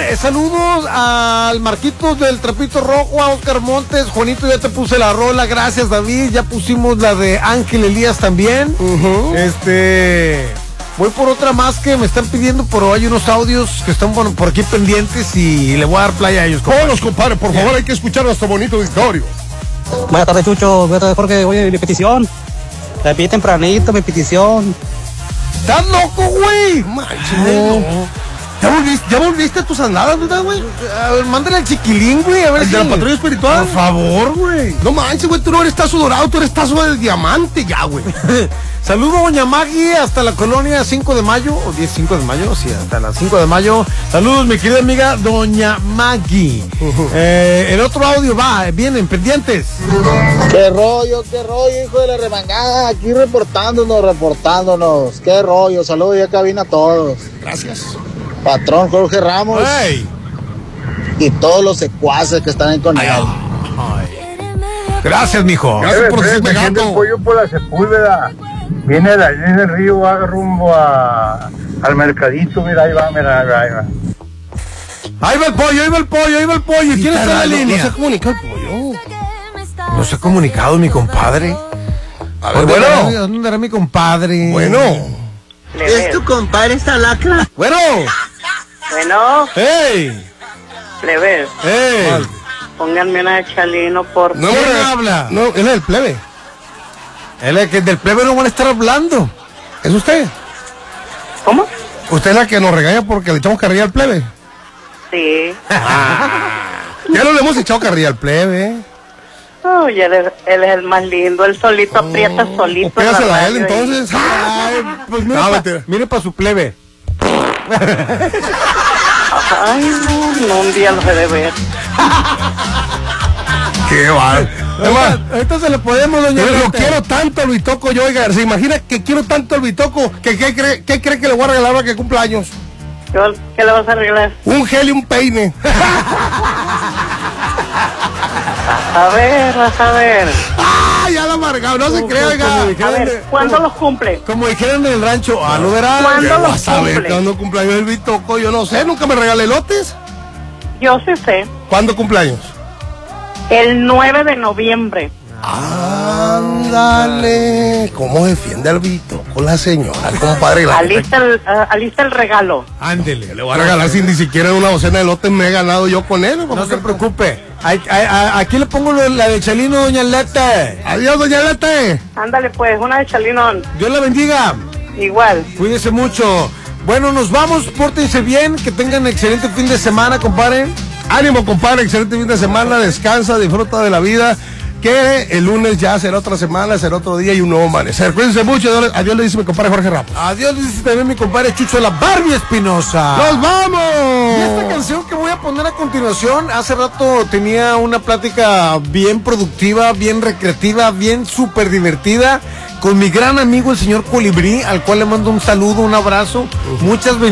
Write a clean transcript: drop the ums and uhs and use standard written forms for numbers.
saludos al Marquitos del Trapito Rojo, a Oscar Montes. Juanito, ya te puse la rola, gracias David. Ya pusimos la de Ángel Elías también. Voy por otra más que me están pidiendo, pero hay unos audios que están por aquí pendientes y le voy a dar playa a ellos. Todos, compadre, por favor, hay que escuchar nuestro bonito auditorio. Buenas tardes, Chucho. Buenas tardes, Jorge. Oye, mi petición. La pedí tempranito, mi petición. ¿Estás loco, güey? ¿Ya volviste a tus andadas, verdad, güey? A ver, mándale al Chiquilín, güey, a ver ¿El de la patrulla espiritual? Por favor, güey. No manches, güey, tú no eres tazo dorado, tú eres tazo de diamante ya, güey. Saludo a Doña Maggie hasta la colonia 5 de mayo, o 5 de mayo, sí, hasta las 5 de mayo. Saludos, mi querida amiga Doña Maggie. El otro audio va, vienen pendientes. Qué rollo, hijo de la remangada. Aquí reportándonos. Qué rollo, saludos y a cabina a todos. Gracias. Patrón Jorge Ramos. Hey. Y todos los secuaces que están ahí con él. Gracias, mijo. Gracias por decirme gato. El pollo por la Sepúlveda. Viene de la línea del río, va rumbo al mercadito. Mira, ahí va. Ahí va el pollo. ¿Quién está en la línea? No se ha comunicado el pollo. No se ha comunicado mi compadre. A ver, ¿Dónde era mi compadre? Bueno. ¿Es tu compadre esta lacra? Bueno. ¡Hey! Plebe, ¡Hey! pónganme una de Chalino, por No, ¿Quién habla? No, él es el plebe. Él es que del plebe no van a estar hablando. ¿Es usted? ¿Cómo? ¿Usted es la que nos regaña porque le echamos carrilla al plebe? Sí. Ya no le hemos echado carrilla al plebe. Uy, él es el más lindo, él solito aprieta solito. Pégase a él, radio entonces. Ay, pues mire pa' su plebe. Ay, no, un día lo he de ver. Qué mal. Ahorita se le podemos, doña Yo lo Lete. quiero tanto al Bitoco, yo, oiga, ¿se imagina que quiero tanto al Bitoco? ¿Qué cree que le voy a regalar ahora que cumpla años? ¿Qué le vas a arreglar? Un gel y un peine. A ver. ¡Ah, ya lo amargado! No se crea, oiga. A ver, ¿cuándo los cumple? Como dijeron en el rancho, no verás. ¿Cuándo los Vas a ver cumple? cuándo cumpleaños el Bitoco, yo no sé, nunca me regalé lotes. Yo sí sé. ¿Cuándo cumpleaños? El 9 de noviembre. Ándale. ¿Cómo defiende al Bitoco la señora, compadre? Alista el regalo. Ándele. Le voy a regalar sin ni siquiera una docena de lotes me he ganado yo con él. No se preocupe. Aquí le pongo la de Chalino, doña Lete. Adiós, doña Lete. Ándale pues, una de Chalinón. Dios la bendiga. Igual. Cuídese mucho. Bueno, nos vamos, pórtense bien, que tengan excelente fin de semana, compadre. Ánimo, compadre, excelente fin de semana, descansa, disfruta de la vida, que el lunes ya será otra semana, será otro día y un nuevo amanecer. Cuídense mucho, adiós le dice mi compadre Jorge Ramos. Adiós, le dice también mi compadre Chucho la Barbie Espinosa. ¡Nos vamos! Y esta canción que voy a poner a continuación, hace rato tenía una plática bien productiva, bien recreativa, bien súper divertida, con mi gran amigo el señor Colibrí, al cual le mando un saludo, un abrazo, muchas bendiciones.